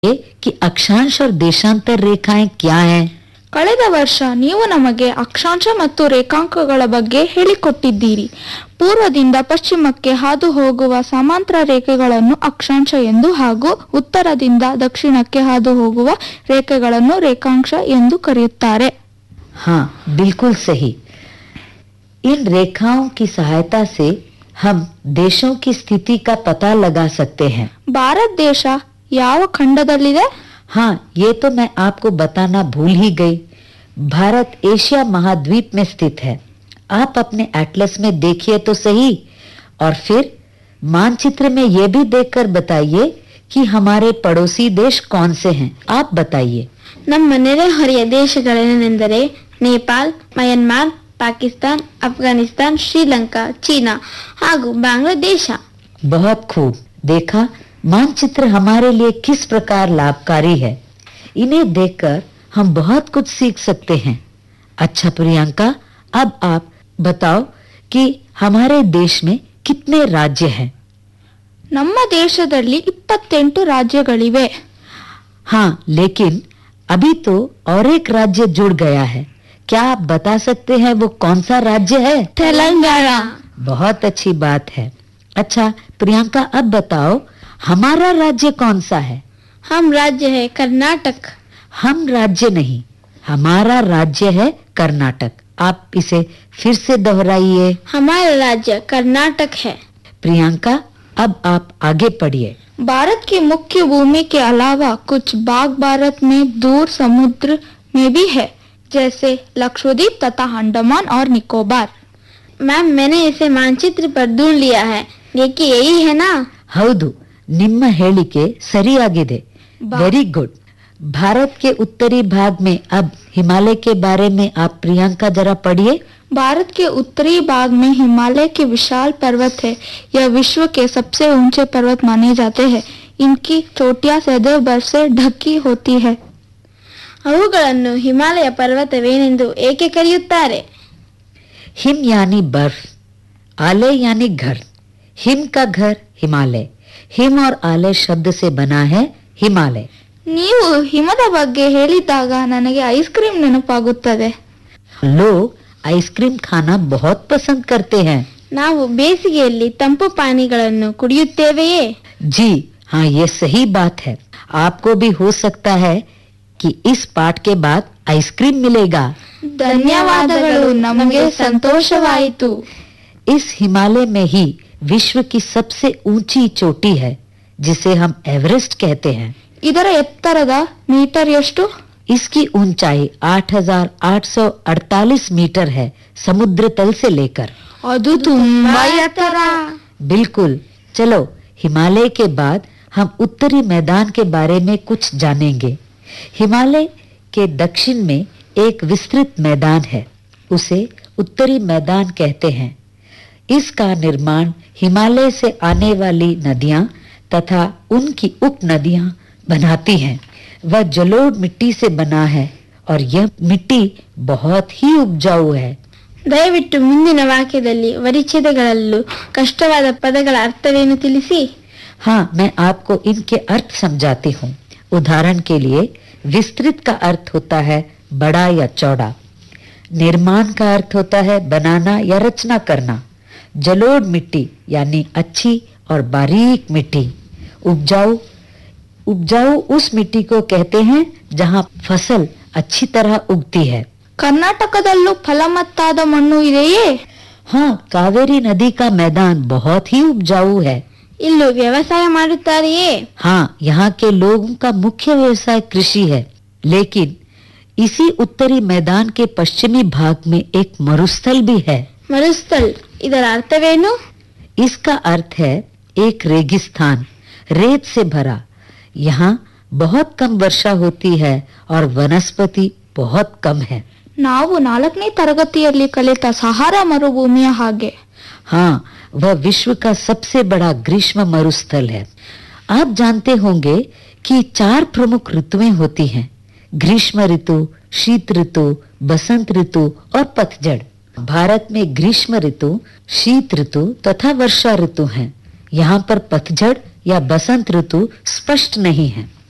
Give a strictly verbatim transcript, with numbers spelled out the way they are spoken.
कि अक्षांश और देशांतर रेखाएं क्या हैं? ಕಳೆದ ವರ್ಷ ನೀವು ನಮಗೆ ಅಕ್ಷಾಂಶ ಮತ್ತು ರೇಖಾಂಕಗಳ ಬಗ್ಗೆ ಹೇಳಿಕೊಟ್ಟಿದ್ದೀರಿ. ಪೂರ್ವದಿಂದ ಪಶ್ಚಿಮಕ್ಕೆ ಹಾದು ಹೋಗುವ ಸಮಾಂತರ ರೇಖೆಗಳನ್ನು ಅಕ್ಷಾಂಶ ಎಂದು ಹಾಗೂ ಉತ್ತರದಿಂದ ದಕ್ಷಿಣಕ್ಕೆ ಹಾದು ಹೋಗುವ ರೇಖೆಗಳನ್ನು ರೇಖಾಂಶ ಎಂದು ಕರೆಯುತ್ತಾರೆ. हाँ, बिल्कुल सही. इन रेखाओं की सहायता से हम देशों की स्थिति का पता लगा सकते हैं. ಭಾರತ ದೇಶ ಯಾವ ಖಂಡದಲ್ಲಿದೆ? हाँ, ये तो मैं आपको बताना भूल ही गई. भारत एशिया महाद्वीप में स्थित है. आप अपने एटलस में देखिए तो सही, और फिर मानचित्र में ये भी देखकर बताइए कि हमारे पड़ोसी देश कौन से हैं. आप बताइए. ನಮ್ಮ ನೆರೆಹೊರೆಯ ದೇಶಗಳೇನೆಂದರೆ ನೇಪಾಲ್, ಮಯನ್ಮಾರ್, ಪಾಕಿಸ್ತಾನ್, ಅಫ್ಘಾನಿಸ್ತಾನ್, ಶ್ರೀಲಂಕಾ, ಚೀನಾ ಹಾಗೂ ಬಾಂಗ್ಲಾದೇಶ. बहुत खूब. देखा, मानचित्र हमारे लिए किस प्रकार लाभकारी है. इन्हें देखकर हम बहुत कुछ सीख सकते हैं. अच्छा प्रियंका, अब आप बताओ कि हमारे देश में कितने राज्य हैं? ನಮ್ಮ ದೇಶದಲ್ಲಿ ಇಪ್ಪತ್ತೆಂಟು ರಾಜ್ಯಗಳಿವೆ. हाँ, लेकिन अभी तो और एक राज्य जुड़ गया है. क्या आप बता सकते हैं वो कौन सा राज्य है? ತೆಲಂಗಾಣ. बहुत अच्छी बात है. अच्छा प्रियंका, अब बताओ हमारा राज्य कौन सा है? हम राज्य है कर्नाटक. हम राज्य नहीं, हमारा राज्य है कर्नाटक. आप इसे फिर से दोहराइए. हमारा राज्य कर्नाटक है. प्रियंका, अब आप आगे पढ़िए. भारत की मुख्य भूमि के अलावा कुछ भाग भारत में दूर समुद्र में भी है, जैसे लक्षद्वीप तथा अंडमान और निकोबार. मैम, मैंने इसे मानचित्र पर ढूंढ लिया है. देखिए, यही है ना? ಹೌದು, ನಿಮ್ಮ ಹೇಳಿಕೆ ಸರಿಯಾಗಿದೆ. Very good. भारत के उत्तरी भाग में अब हिमालय के बारे में आप प्रियंका जरा पढ़िए. भारत के उत्तरी भाग में हिमालय के विशाल पर्वत है. यह विश्व के सबसे ऊंचे पर्वत माने जाते हैं. इनकी चोटियां सदैव बर्फ से ढकी होती है. ಅವುಗಳನ್ನು ಹಿಮಾಲಯ ಪರ್ವತವೇನೆಂದು ಏಕೆ ಕರೆಯುತ್ತಾರೆ? हिम यानी बर्फ, आलय यानी घर. हिम का घर हिमालय. हिम और आलय शब्द से बना है हिमालय. ನೀವು ಹಿಮದ ಬಗ್ಗೆ ಹೇಳಿದಾಗ ನನಗೆ ಐಸ್ ಕ್ರೀಮ್ ನೆನಪಾಗುತ್ತದೆ. लोग आइसक्रीम खाना बहुत पसंद करते हैं. ನಾವು ಬೇಸಿಗೆಯಲ್ಲಿ ತಂಪು ಪಾನೀಯಗಳನ್ನು ಕುಡಿಯುತ್ತೇವೆಯೇ? जी हाँ, ये सही बात है. आपको भी हो सकता है कि इस पाठ के बाद आइसक्रीम मिलेगा. ಧನ್ಯವಾದಗಳು, ನಮಗೆ ಸಂತೋಷವಾಯಿತು. इस हिमालय में ही विश्व की सबसे ऊंची चोटी है, जिसे हम एवरेस्ट कहते हैं. ಇದರ ಎತ್ತರದ ಮೀಟರ್ ಎಷ್ಟು? इसकी ऊंचाई आठ हजार आठ सौ अड़तालीस मीटर है, समुद्र तल से लेकर. ಅದು ತುಂಬಾ ಎತ್ತರ. बिल्कुल. चलो, हिमालय के बाद हम उत्तरी मैदान के बारे में कुछ जानेंगे. हिमालय के दक्षिण में एक विस्तृत मैदान है, उसे उत्तरी मैदान कहते हैं. इसका निर्माण हिमालय से आने वाली नदियां तथा उनकी उप नदियां बनाती हैं. वह जलोढ़ मिट्टी से बना है और यह मिट्टी बहुत ही उपजाऊ है. ದಯವಿಟ್ಟು ಮುಂದಿನ ವಾಕ್ಯದಲ್ಲಿ ಪರಿಚ್ಛೇದಗಳಲ್ಲೂ ಕಷ್ಟವಾದ ಪದಗಳ ಅರ್ಥವೇನು ತಿಳಿಸಿ. हाँ, मैं आपको इनके अर्थ समझाती हूँ. उदाहरण के लिए, विस्तृत का अर्थ होता है बड़ा या चौड़ा. निर्माण का अर्थ होता है बनाना या रचना करना. जलोढ़ मिट्टी यानी अच्छी और बारीक मिट्टी. उपजाऊ उपजाऊ उस मिट्टी को कहते हैं जहाँ फसल अच्छी तरह उगती है. ಕರ್ನಾಟಕದಲ್ಲೂ ಫಲವತ್ತಾದ ಮಣ್ಣು ಇದೆಯೇ? हाँ, कावेरी नदी का मैदान बहुत ही उपजाऊ है. ಇಲ್ಲೂ ವ್ಯವಸಾಯ ಮಾಡುತ್ತಾರೆಯೇ? हाँ, यहाँ के लोगों का मुख्य व्यवसाय कृषि है. लेकिन इसी उत्तरी मैदान के पश्चिमी भाग में एक मरुस्थल भी है. ಮರುಸ್ಥಲ್, ಇದರ ಅರ್ಥವೇನು? इसका अर्थ है एक रेगिस्तान, रेत से भरा. यहाँ बहुत कम वर्षा होती है और वनस्पति बहुत कम है. ನಾವು ನಾಲ್ಕನೇ ತರಗತಿಯಲ್ಲಿ ಕಲಿತ ಸಹಾರಾ ಮರುಭೂಮಿಯ ಹಾಗೆ. हाँ, वह विश्व का सबसे बड़ा ग्रीष्म मरुस्थल है. आप जानते होंगे कि चार प्रमुख ऋतुएं होती हैं: ग्रीष्म ऋतु, शीत ऋतु, बसंत ऋतु और पतझड़. भारत में ग्रीष्म ऋतु, शीत ऋतु तथा वर्षा ऋतु हैं. यहाँ पर पतझड़ या बसंत ऋतु स्पष्ट नहीं है.